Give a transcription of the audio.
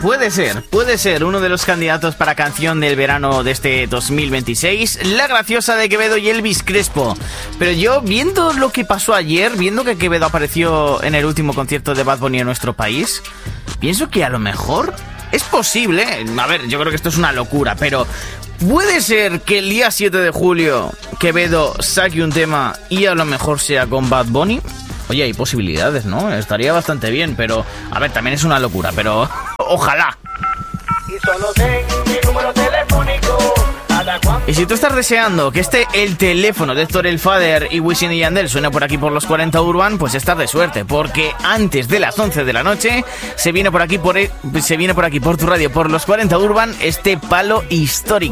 puede ser uno de los candidatos para canción del verano de este 2026, La Graciosa de Quevedo y Elvis Crespo. Pero yo, viendo lo que pasó ayer, viendo que Quevedo apareció en el último concierto de Bad Bunny en nuestro país, pienso que a lo mejor es posible, a ver, yo creo que esto es una locura, pero puede ser que el día 7 de julio Quevedo saque un tema y a lo mejor sea con Bad Bunny. Oye, hay posibilidades, ¿no? Estaría bastante bien, pero... A ver, también es una locura, pero... ¡Ojalá! Y solo tengo mi número telefónico. Y si tú estás deseando que el teléfono de Héctor el Father y Wisin y Yandel suene por aquí por los 40 Urban, pues estás de suerte, porque antes de las 11 de la noche se viene por aquí por tu radio, por los 40 Urban, este palo histórico.